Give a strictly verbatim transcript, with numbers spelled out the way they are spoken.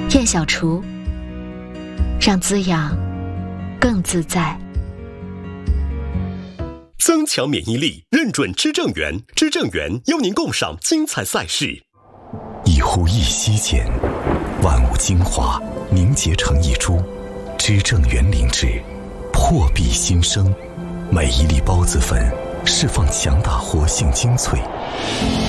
燕小厨，让滋养更自在。 增强免疫力，认准知正源，知正源邀您共赏精彩赛事。 一呼一吸间，万物精华凝结成一株，知正源灵芝，破壁新生。每一粒孢子粉释放强大活性精粹，